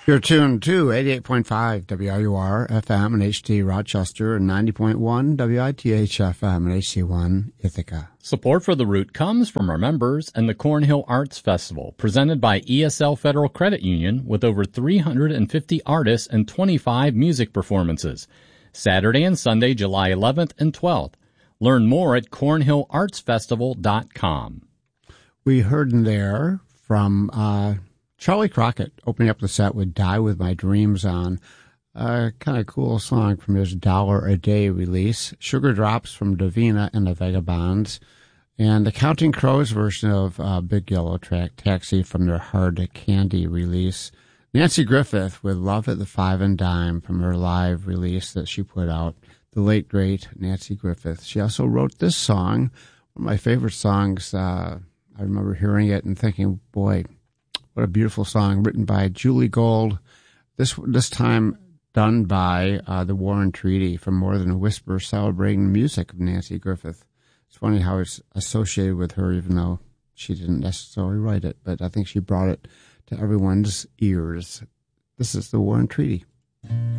You're tuned to 88.5 WRUR FM and HT Rochester and 90.1 WITH FM and HT1 Ithaca. Support for The Root comes from our members and the Cornhill Arts Festival, presented by ESL Federal Credit Union with over 350 artists and 25 music performances. Saturday and Sunday, July 11th and 12th. Learn more at cornhillartsfestival.com. We heard in there from Charlie Crockett opening up the set with Die With My Dreams On. Kind of cool song from his $1 a Day release. Sugar Drops from Davina and the Vagabonds. And the Counting Crows version of Big Yellow Taxi from their Hard Candy release. Nancy Griffith with Love at the Five and Dime from her live release that she put out. The late, great Nancy Griffith. She also wrote this song, one of my favorite songs. I remember hearing it and thinking, boy, what a beautiful song, written by Julie Gold, this time done by the War and Treaty from More Than a Whisper, celebrating the music of Nancy Griffith. It's funny how it's associated with her, even though she didn't necessarily write it, but I think she brought it to everyone's ears. This is the War and Treaty.